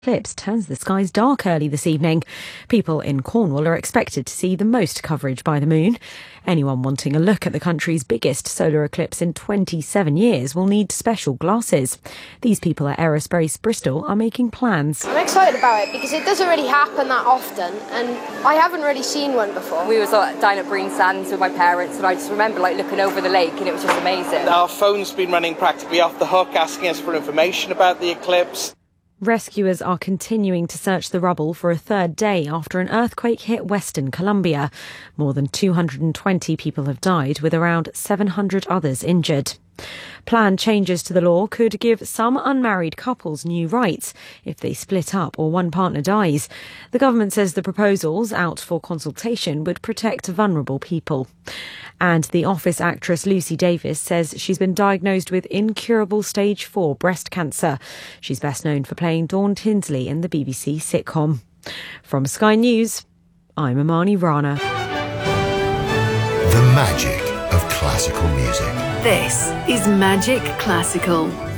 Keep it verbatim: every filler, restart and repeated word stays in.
Eclipse turns the skies dark early this evening. People in Cornwall are expected to see the most coverage by the moon. Anyone wanting a look at the country's biggest solar eclipse in twenty-seven years will need special glasses. These people at Aerospace Bristol are making plans. I'm excited about it because it doesn't really happen that often and I haven't really seen one before. We were uh, down at Breen Sands with my parents and I just remember like looking over the lake and it was just amazing. Our phone's been running practically off the hook asking us for information about the eclipse. Rescuers are continuing to search the rubble for a third day after an earthquake hit Western Colombia. More than two hundred twenty people have died, with around seven hundred others injured. Planned changes to the law could give some unmarried couples new rights if they split up or one partner dies. The government says the proposals, out for consultation, would protect vulnerable people. And the Office actress Lucy Davis says she's been diagnosed with incurable stage four breast cancer. She's best known for playing Dawn Tinsley in the B B C sitcom. From Sky News, I'm Amani Rana. The magic of classical music. This is Magic Classical.